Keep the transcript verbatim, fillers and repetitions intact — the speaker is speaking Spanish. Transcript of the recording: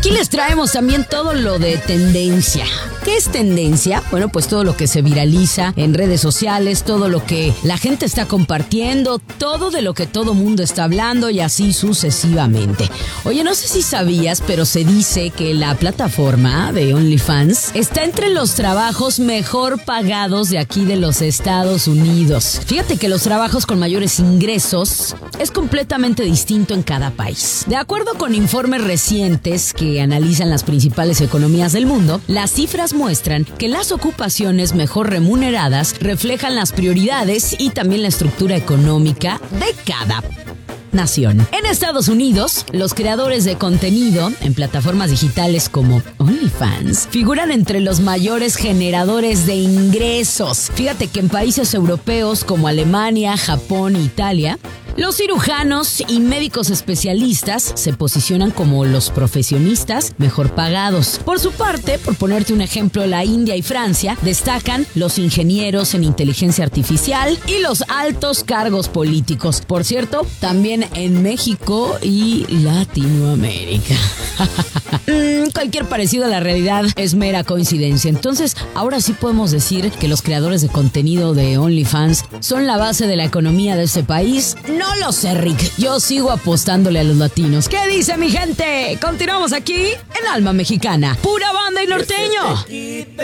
Aquí les traemos también todo lo de tendencia. ¿Qué es tendencia? Bueno, pues todo lo que se viraliza en redes sociales, todo lo que la gente está compartiendo, todo de lo que todo mundo está hablando y así sucesivamente. Oye, no sé si sabías, pero se dice que la plataforma de OnlyFans está entre los trabajos mejor pagados de aquí de los Estados Unidos. Fíjate que los trabajos con mayores ingresos es completamente distinto en cada país. De acuerdo con informes recientes que analizan las principales economías del mundo, las cifras muestran que las ocupaciones mejor remuneradas reflejan las prioridades y también la estructura económica de cada nación. En Estados Unidos, los creadores de contenido en plataformas digitales como OnlyFans figuran entre los mayores generadores de ingresos. Fíjate que en países europeos como Alemania, Japón e Italia, los cirujanos y médicos especialistas se posicionan como los profesionistas mejor pagados. Por su parte, por ponerte un ejemplo, la India y Francia destacan los ingenieros en inteligencia artificial y los altos cargos políticos. Por cierto, también en México y Latinoamérica. mm, cualquier parecido a la realidad es mera coincidencia. Entonces, ahora sí podemos decir que los creadores de contenido de OnlyFans son la base de la economía de este país. No lo sé, Rick. Yo sigo apostándole a los latinos. ¿Qué dice mi gente? Continuamos aquí en Alma Mexicana. Pura banda y norteño.